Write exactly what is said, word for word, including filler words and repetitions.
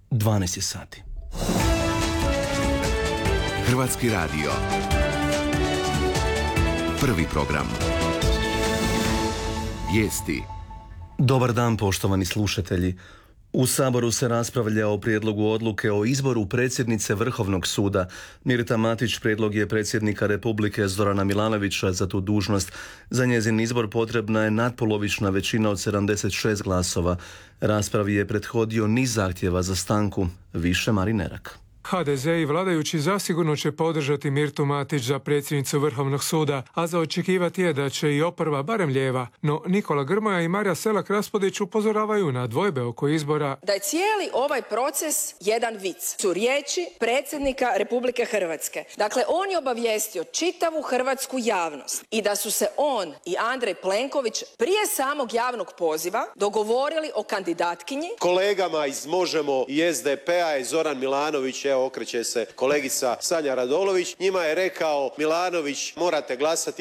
dvanaest je sati. Hrvatski radio. Prvi program. Vijesti. Dobar dan, poštovani slušatelji. U Saboru se raspravlja o prijedlogu odluke o izboru predsjednice Vrhovnog suda. Mirta Matić prijedlog je predsjednika Republike Zorana Milanovića za tu dužnost. Za njezin izbor potrebna je natpolovična većina od sedamdeset šest glasova. Raspravi je prethodio niz zahtjeva za stanku. Više Marin Erak. ha de ze i vladajući zasigurno će podržati Mirtu Matić za predsjednicu Vrhovnog suda, a za očekivati je da će i oporba, barem lijeva. No Nikola Grmoja i Marija Selak-Raspudić upozoravaju na dvojbe oko izbora. Da je cijeli ovaj proces jedan vic. Su riječi predsjednika Republike Hrvatske. Dakle, on je obavijestio čitavu hrvatsku javnost i da su se on i Andrej Plenković prije samog javnog poziva dogovorili o kandidatkinji. Kolegama iz Možemo i es de pe-a i Zoran Milanović, evo okreće se kolegica Sanja Radolović, njima je rekao Milanović morate glasati